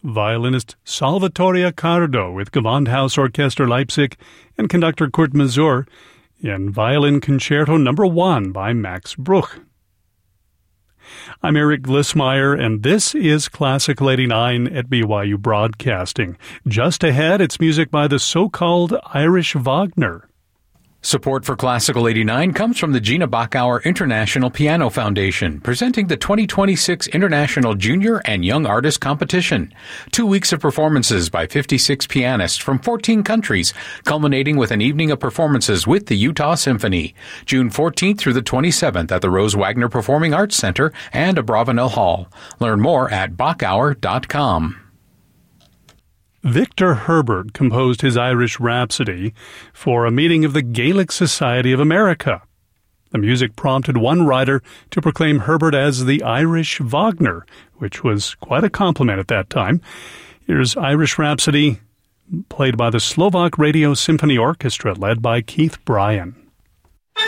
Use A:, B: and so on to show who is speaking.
A: violinist Salvatore Accardo with Gewandhaus Orchester Leipzig and conductor Kurt Masur in Violin Concerto No. 1 by Max Bruch. I'm Eric Glissmeyer, and this is Classical 89 at BYU Broadcasting. Just ahead, it's music by the so-called Irish Wagner.
B: Support for Classical 89 comes from the Gina Bachauer International Piano Foundation, presenting the 2026 International Junior and Young Artist Competition. 2 weeks of performances by 56 pianists from 14 countries, culminating with an evening of performances with the Utah Symphony. June 14th through the 27th at the Rose Wagner Performing Arts Center and Abravanel Hall. Learn more at Bachauer.com.
A: Victor Herbert composed his Irish Rhapsody for a meeting of the Gaelic Society of America. The music prompted one writer to proclaim Herbert as the Irish Wagner, which was quite a compliment at that time. Here's Irish Rhapsody, played by the Slovak Radio Symphony Orchestra, led by Keith Bryan.